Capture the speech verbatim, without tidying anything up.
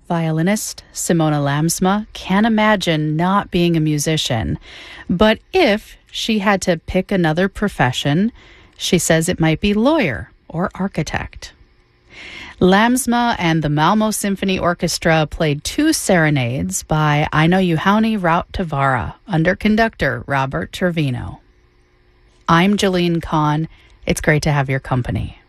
violinist Simona Lamsma can't imagine not being a musician. But if she had to pick another profession, she says it might be lawyer or architect. Lamsma and the Malmo Symphony Orchestra played two serenades by Aino Juhani Rauttavaara under conductor Robert Trevino. I'm Jeline Kahn. It's great to have your company.